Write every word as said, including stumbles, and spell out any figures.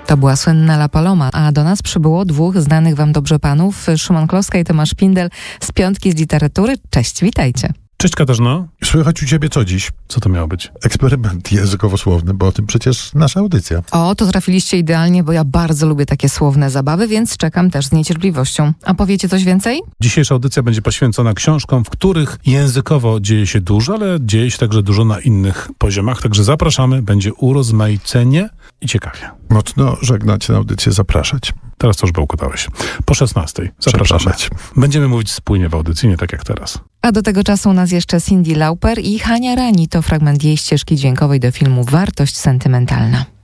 To była słynna La Paloma, a do nas przybyło dwóch znanych wam dobrze panów, Szymon Kloska i Tomasz Pindel z Piątki z literatury. Cześć, witajcie. Cześć Katarzyno. Słychać u ciebie co dziś? Co to miało być? Eksperyment językowo-słowny, bo o tym przecież nasza audycja. O, to trafiliście idealnie, bo ja bardzo lubię takie słowne zabawy, więc czekam też z niecierpliwością. A powiecie coś więcej? Dzisiejsza audycja będzie poświęcona książkom, w których językowo dzieje się dużo, ale dzieje się także dużo na innych poziomach. Także zapraszamy, będzie urozmaicenie i ciekawie. Mocno żegnać na audycję, zapraszać. Teraz to już bełkotałeś. Po szesnastej. Zapraszamy. Przepraszać. Będziemy mówić spójnie w audycji, nie tak jak teraz. A do tego czasu u nas jeszcze Cyndi Lauper i Hania Rani. To fragment jej ścieżki dźwiękowej do filmu Wartość sentymentalna.